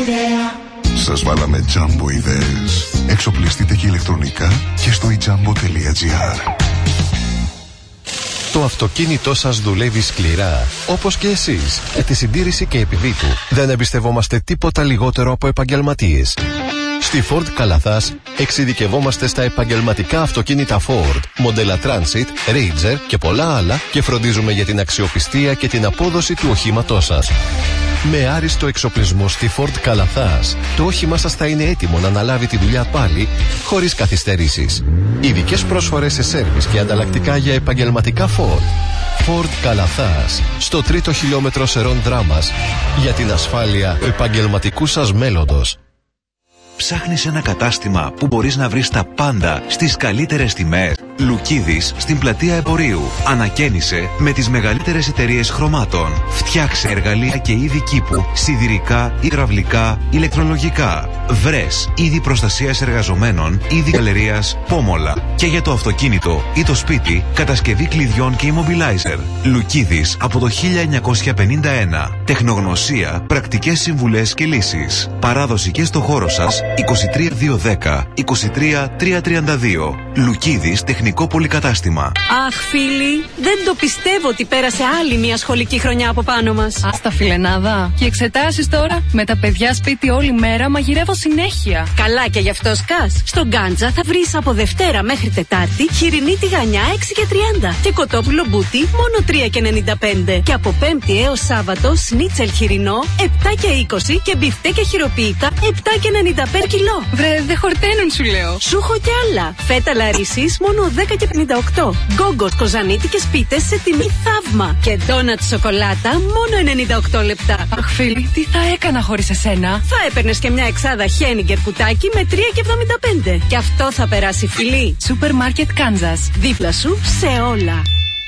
Σας βάλαμε Jumbo ιδέες. Εξοπλιστείτε και ηλεκτρονικά και στο ijumbo.gr. Το αυτοκίνητό σας δουλεύει σκληρά, όπως και εσείς, για τη συντήρηση και επί του. Δεν εμπιστευόμαστε τίποτα λιγότερο από επαγγελματίες. Στη Ford Καλαθάς εξειδικευόμαστε στα επαγγελματικά αυτοκίνητα Ford, μοντέλα Transit, Ranger και πολλά άλλα και φροντίζουμε για την αξιοπιστία και την απόδοση του οχήματός σας. Με άριστο εξοπλισμό στη Ford Καλαθάς, το όχημά σας θα είναι έτοιμο να αναλάβει τη δουλειά πάλι, χωρίς καθυστερήσεις. Ειδικές πρόσφορες σε σέρβις και ανταλλακτικά για επαγγελματικά Ford. Ford Καλαθάς, στο 3ο χιλιόμετρο Σερών Δράμας, για την ασφάλεια επαγγελματικού σας μέλλοντος. Ψάχνεις ένα κατάστημα που μπορείς να βρεις τα πάντα στις καλύτερες τιμές. Λουκίδης στην πλατεία Εμπορίου. Ανακαίνισε με τις μεγαλύτερες εταιρείες χρωμάτων. Φτιάξε εργαλεία και είδη κήπου, σιδηρικά, υδραυλικά, ηλεκτρολογικά. Βρες είδη προστασίας εργαζομένων, είδη γαλερίας, πόμολα. Και για το αυτοκίνητο ή το σπίτι, κατασκευή κλειδιών και immobilizer. Λουκίδης από το 1951. Τεχνογνωσία, πρακτικές συμβουλές και λύσεις. Παράδοση και στο χώρο σας 23210 23332. Λουκίδης Τεχνικό Πολυκατάστημα. Αχ, φίλοι, δεν το πιστεύω ότι πέρασε άλλη μια σχολική χρονιά από πάνω μας. Άστα φιλενάδα. Και εξετάσεις τώρα? Με τα παιδιά σπίτι όλη μέρα μαγειρεύω συνέχεια. Καλά, και γι' αυτό σκάς. Στον Γκάντζα θα βρεις από Δευτέρα μέχρι Τετάρτη χοιρινή τηγανιά 6,30 και κοτόπουλο μπούτι μόνο 3,95. Και από Πέμπτη έως Σάββατο σνίτσελ χοιρινό 7,20 και μπιφτέκια χειροποίητα 7,95 κιλό. Βρε, δεν χορταίνουν σου λέω. Σου έχω κι άλλα. Φέτα λαρίσης μόνο 10,58. Γκόγκος κοζανίτικες πίτες σε τιμή θαύμα. Και ντόνατ σοκολάτα μόνο 98 λεπτά. Αχ, φίλοι, τι θα έκανα χωρίς εσένα? Θα έπαιρνες και μια εξάδα Χένιγκερ κουτάκι με 3,75. Και αυτό θα περάσει, φιλί. Σούπερ μάρκετ Κάνζας. Δίπλα σου σε όλα.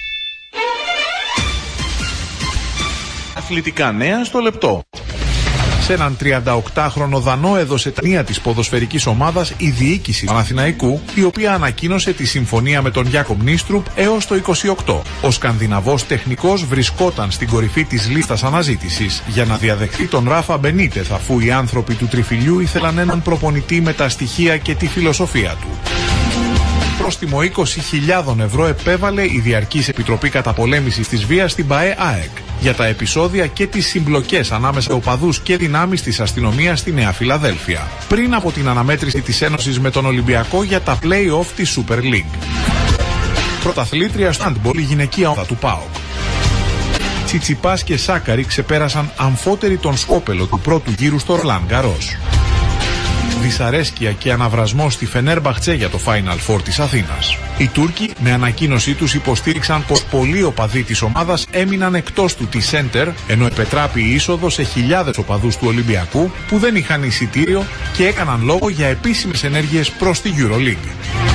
Αθλητικά νέα στο λεπτό. Σε έναν 38χρονο Δανό έδωσε τα νέα της ποδοσφαιρικής ομάδας η διοίκηση του Παναθηναϊκού, η οποία ανακοίνωσε τη συμφωνία με τον Γιάκομ Νίστρουπ έως το 28. Ο Σκανδιναβός τεχνικός βρισκόταν στην κορυφή της λίστας αναζήτησης για να διαδεχθεί τον Ράφα Μπενίτεθ, αφού οι άνθρωποι του τριφυλιού ήθελαν έναν προπονητή με τα στοιχεία και τη φιλοσοφία του. Πρόστιμο 20.000 ευρώ επέβαλε η Διαρκής Επιτροπή Καταπολέμησης της Βίας στην ΠΑΕ ΑΕΚ για τα επεισόδια και τις συμπλοκές ανάμεσα σε οπαδούς και δυνάμεις της αστυνομίας στη Νέα Φιλαδέλφια, πριν από την αναμέτρηση της Ένωσης με τον Ολυμπιακό για τα play-off της Super League. Πρωταθλήτρια στο handball η γυναικεία ομάδα του ΠΑΟΚ. Τσιτσιπάς και Σάκαρη ξεπέρασαν αμφότεροι τον σκόπελο του πρώτου γύρου στο Ρολάν Γκαρός. Δυσαρέσκεια και αναβρασμό στη Φενέρμπαχτσε για το Final Four της Αθήνας. Οι Τούρκοι με ανακοίνωσή τους υποστήριξαν πως πολλοί οπαδοί της ομάδας έμειναν εκτός του τη Center, ενώ επετράπη η είσοδο σε χιλιάδες οπαδούς του Ολυμπιακού που δεν είχαν εισιτήριο και έκαναν λόγο για επίσημες ενέργειες προς τη EuroLeague.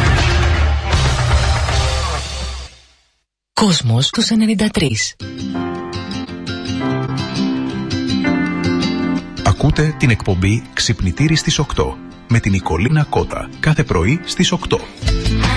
Κόσμος τους 93. Ακούτε την εκπομπή Ξυπνητήρι στις 8 με την Νικολίνα Κότα κάθε πρωί στις 8.